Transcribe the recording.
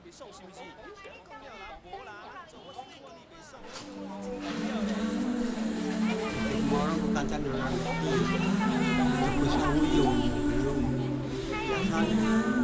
Tomorrow ko kacang dengan roti. Aku selalu yung yang